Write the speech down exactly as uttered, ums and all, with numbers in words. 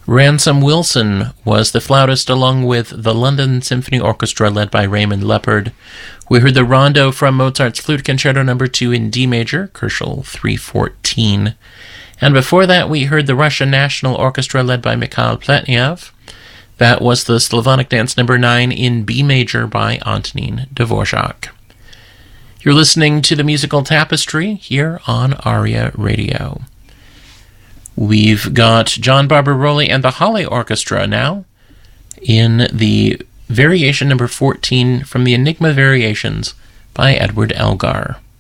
Ransom Wilson was the flautist along with the London Symphony Orchestra led by Raymond Leppard. We heard the rondo from Mozart's Flute Concerto number two in D major, Koelschel three fourteen. And before that, we heard the Russian National Orchestra led by Mikhail Pletnev. That was the Slavonic Dance number nine in B major by Antonin Dvorak. You're listening to the Musical Tapestry here on ARIA Radio. We've got John Barbaroli and the Halle Orchestra now in the variation number fourteen from the Enigma Variations by Edward Elgar.